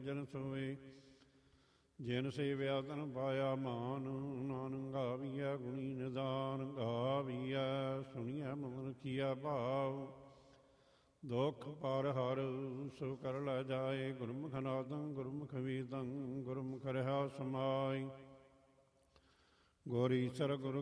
ਨਿਰੰਜਨ ਸੋਏ। ਜਿਨ ਸੇਵਿਆ ਤਨ ਪਾਇਆ ਮਾਨ, ਨਾਨਕ ਗਾਵੀਐ ਗੁਣੀ ਨਿਦਾਨ। ਗਾਵੀਐ ਸੁਣੀਐ ਮਨ ਰਖੀਐ ਭਾਵ, ਦੁਖ ਪਰ ਹਰ ਸੋ ਕਰ ਲੈ ਜਾਏ। ਗੁਰਮੁਖ ਨਾਦੰ ਗੁਰਮੁਖ ਵੀਦੰ, ਗੁਰਮੁਖ ਰਹਾ ਸਮਾਈ। ਗੁਰ ਈਸਰ ਗੁਰ